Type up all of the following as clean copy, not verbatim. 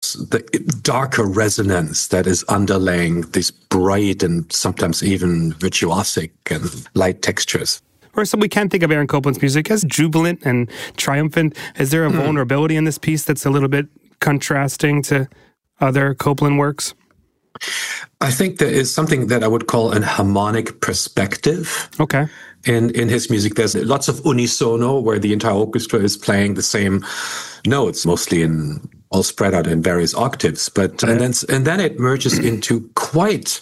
the darker resonance that is underlaying these bright and sometimes even virtuosic and light textures. Or so we can think of Aaron Copland's music as jubilant and triumphant. Is there a vulnerability in this piece that's a little bit contrasting to other Copland works? I think there is something that I would call an harmonic perspective. Okay. In his music, there's lots of unisono where the entire orchestra is playing the same notes, mostly all spread out in various octaves. But and then it merges into quite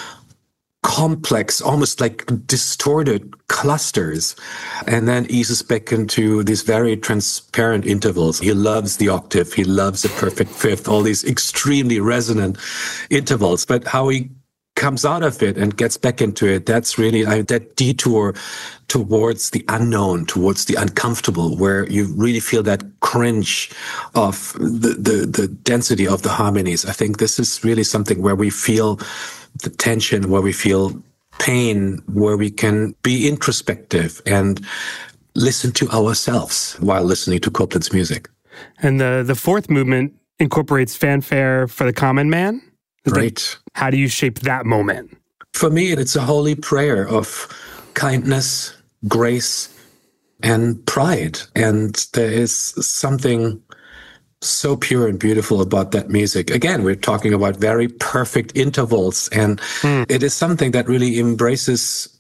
complex, almost like distorted clusters, and then eases back into these very transparent intervals. He loves the octave, he loves the perfect fifth, all these extremely resonant intervals. But how he comes out of it and gets back into it, that's really that detour towards the unknown, towards the uncomfortable, where you really feel that crunch of the density of the harmonies. I think this is really something where we feel the tension, where we feel pain, where we can be introspective and listen to ourselves while listening to Copland's music. And the fourth movement incorporates fanfare for the common man. Right. How do you shape that moment? For me, it's a holy prayer of kindness, grace, and pride. And there is something so pure and beautiful about that music. Again, we're talking about very perfect intervals, and it is something that really embraces,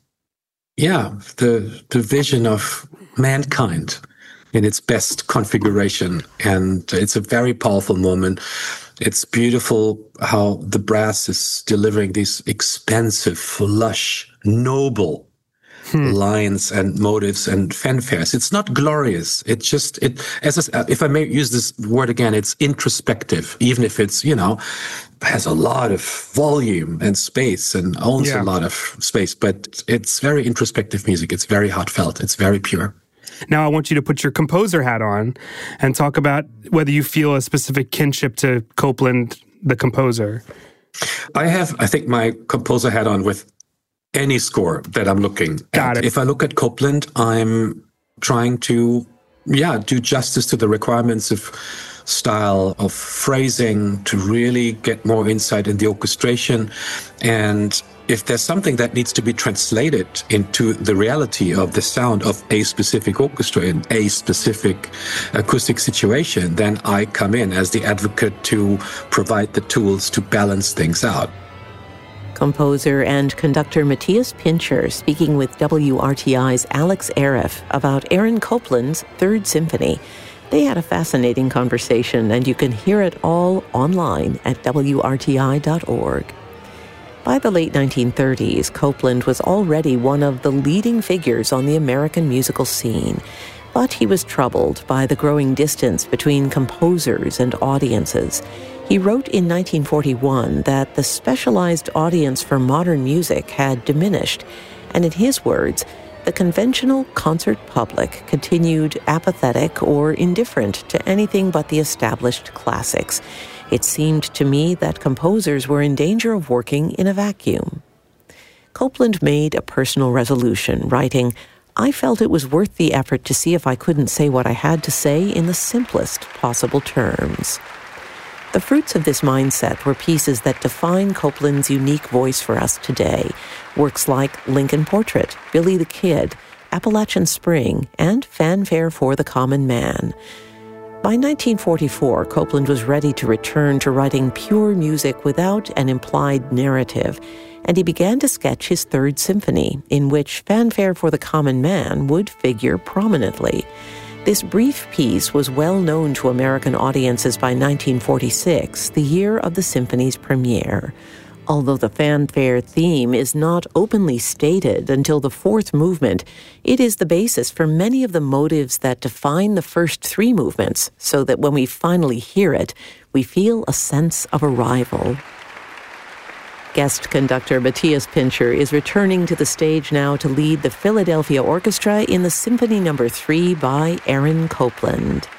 the vision of mankind in its best configuration. And it's a very powerful moment. It's beautiful how the brass is delivering these expansive, lush, noble lines and motives and fanfares. It's not glorious. It's just, if I may use this word again, it's introspective, even if it's, has a lot of volume and space and owns a lot of space, but it's very introspective music. It's very heartfelt. It's very pure. Now I want you to put your composer hat on and talk about whether you feel a specific kinship to Copland, the composer. I think, my composer hat on with any score that I'm looking at. If I look at Copland, I'm trying to, do justice to the requirements of style, of phrasing, to really get more insight in the orchestration. And if there's something that needs to be translated into the reality of the sound of a specific orchestra in a specific acoustic situation, then I come in as the advocate to provide the tools to balance things out. Composer and conductor Matthias Pincher speaking with WRTI's Alex Arif about Aaron Copland's Third Symphony. They had a fascinating conversation, and you can hear it all online at WRTI.org. By the late 1930s, Copland was already one of the leading figures on the American musical scene, but he was troubled by the growing distance between composers and audiences. He wrote in 1941 that the specialized audience for modern music had diminished, and in his words, the conventional concert public continued apathetic or indifferent to anything but the established classics. It seemed to me that composers were in danger of working in a vacuum. Copland made a personal resolution, writing, "I felt it was worth the effort to see if I couldn't say what I had to say in the simplest possible terms." The fruits of this mindset were pieces that define Copland's unique voice for us today. Works like Lincoln Portrait, Billy the Kid, Appalachian Spring, and Fanfare for the Common Man. By 1944, Copland was ready to return to writing pure music without an implied narrative, and he began to sketch his Third Symphony, in which Fanfare for the Common Man would figure prominently. This brief piece was well known to American audiences by 1946, the year of the symphony's premiere. Although the fanfare theme is not openly stated until the fourth movement, it is the basis for many of the motives that define the first three movements, so that when we finally hear it, we feel a sense of arrival. Guest conductor Matthias Pincher is returning to the stage now to lead the Philadelphia Orchestra in the Symphony No. 3 by Aaron Copland.